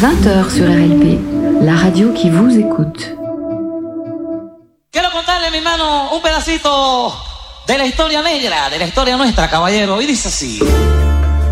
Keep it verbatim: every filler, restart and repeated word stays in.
vingt heures sur R L P, la radio qui vous écoute. Quiero contarle, mi hermano, un pedacito de la historia negra, de la historia nuestra, caballero, y dice así.